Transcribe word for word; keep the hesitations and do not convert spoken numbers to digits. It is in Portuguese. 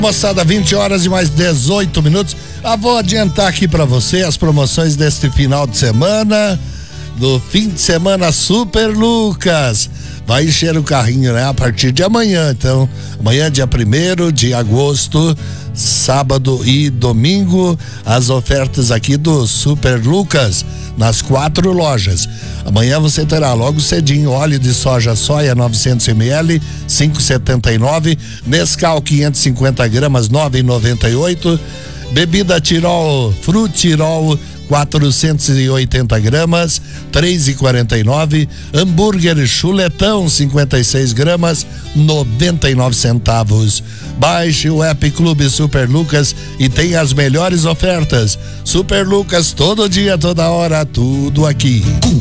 Moçada, vinte horas e mais dezoito minutos. Ah, vou adiantar aqui pra você as promoções deste final de semana, do fim de semana Super Lucas. Vai encher o carrinho, né? A partir de amanhã, então, amanhã dia primeiro de agosto, sábado e domingo, as ofertas aqui do Super Lucas, nas quatro lojas. Amanhã você terá logo cedinho óleo de soja soia novecentos mililitros, cinco e setenta e nove, Nescau quinhentos e cinquenta gramas, nove e noventa e oito, bebida Tirol, Frutirol quatrocentos e oitenta gramas, três e quarenta e nove, hambúrguer chuletão cinquenta e seis gramas, noventa e nove centavos. Baixe o app Clube Super Lucas e tem as melhores ofertas. Super Lucas, todo dia, toda hora, tudo aqui.